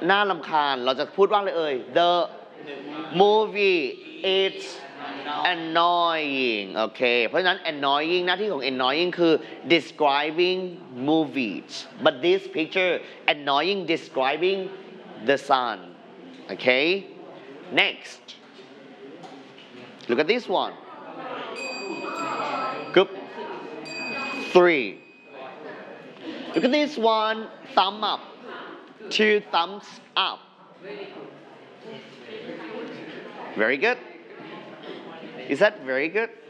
น่ารำคาญเราจะพูดว่าอะไรเอ่ย the movie it's annoying โอเคเพราะฉะนั้น annoying หน้าที่ของ annoying คือ describing movies but this picture annoying describing the sun okay next look at this one group 3 look at this one thumb up 2 thumbs up very good is that very good